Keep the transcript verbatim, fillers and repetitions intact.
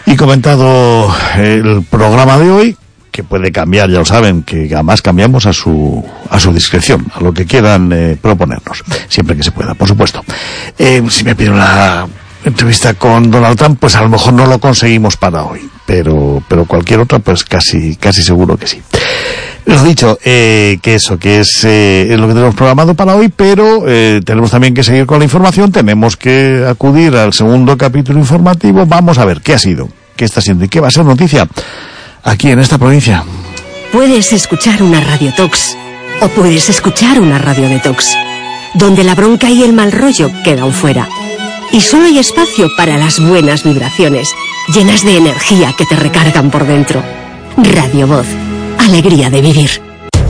Y comentado el programa de hoy, que puede cambiar, ya lo saben, que además cambiamos a su a su discreción, a lo que quieran eh, proponernos, siempre que se pueda, por supuesto. Eh, si me piden una entrevista con Donald Trump, pues a lo mejor no lo conseguimos para hoy, pero pero cualquier otra, pues casi casi seguro que sí. Lo dicho, eh, que eso, que es, eh, es lo que tenemos programado para hoy, pero eh, tenemos también que seguir con la información, tenemos que acudir al segundo capítulo informativo. Vamos a ver qué ha sido, qué está siendo y qué va a ser noticia aquí en esta provincia. Puedes escuchar una radiotox o puedes escuchar una radio detox, donde la bronca y el mal rollo quedan fuera. Y solo hay espacio para las buenas vibraciones, llenas de energía que te recargan por dentro. Radio Voz, alegría de vivir.